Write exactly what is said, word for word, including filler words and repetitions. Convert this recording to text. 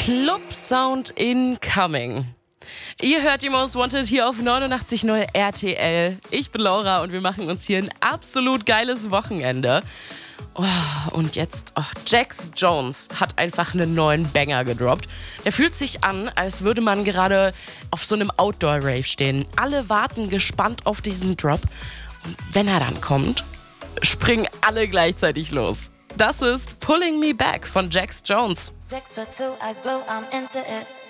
Club Sound incoming. Ihr hört die Most Wanted hier auf neunundachtzig Komma null R T L. Ich bin Laura und wir machen uns hier ein absolut geiles Wochenende. Oh, und jetzt, oh, Jax Jones hat einfach einen neuen Banger gedroppt. Der fühlt sich an, als würde man gerade auf so einem Outdoor-Rave stehen. Alle warten gespannt auf diesen Drop. Und wenn er dann kommt, springen alle gleichzeitig los. Das ist Pulling Me Back von Jax Jones. Six foot two, eyes blue, I'm into it.